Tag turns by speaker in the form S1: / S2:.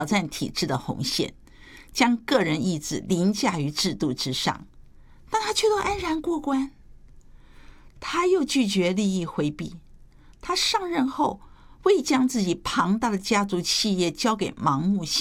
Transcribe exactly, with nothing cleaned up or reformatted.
S1: 挑战体制的红线，将个人意志凌驾于制度之上，但他却都安然过关。他又拒绝利益回避，他上任后未将自己庞大的家族企业交给盲目